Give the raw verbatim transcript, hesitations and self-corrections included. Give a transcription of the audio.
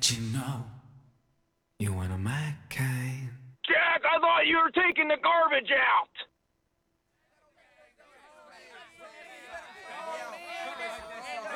But you know, you one of my kind. Jack, I thought you were taking the garbage out.